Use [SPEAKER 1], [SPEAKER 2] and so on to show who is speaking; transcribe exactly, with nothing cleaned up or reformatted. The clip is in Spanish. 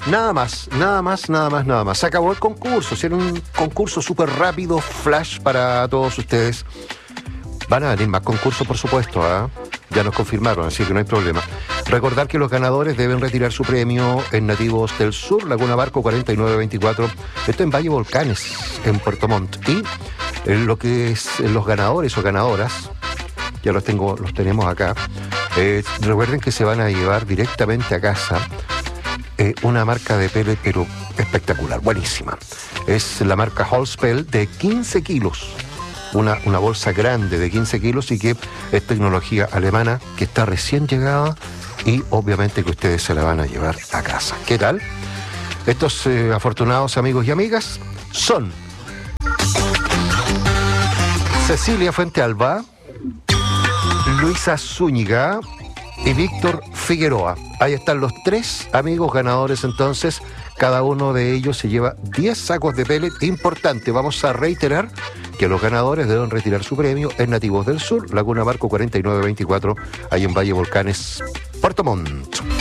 [SPEAKER 1] Nada más, nada más, nada más, nada más. Se acabó el concurso. Si era un concurso súper rápido, flash para todos ustedes. Van a venir más concursos, por supuesto, ¿eh? Ya nos confirmaron, así que no hay problema. Recordar que los ganadores deben retirar su premio en Nativos del Sur, Laguna Barco cuarenta y nueve veinticuatro. Esto en Valle Volcanes, en Puerto Montt. Y eh, lo que es eh, los ganadores o ganadoras, ya los tengo, los tenemos acá. Eh, recuerden que se van a llevar directamente a casa eh, una marca de pellet, pero espectacular, buenísima. Es la marca Holzpel de quince kilos. Una, una bolsa grande de quince kilos y que es tecnología alemana que está recién llegada y obviamente que ustedes se la van a llevar a casa. ¿Qué tal? Estos eh, afortunados amigos y amigas son Cecilia Fuentealba, Luisa Zúñiga y Víctor Figueroa. Ahí están los tres amigos ganadores entonces. Cada uno de ellos se lleva diez sacos de pellet. Importante, vamos a reiterar que los ganadores deben retirar su premio en Nativos del Sur, Laguna Barco cuarenta y nueve veinticuatro, ahí en Valle Volcanes, Puerto Montt.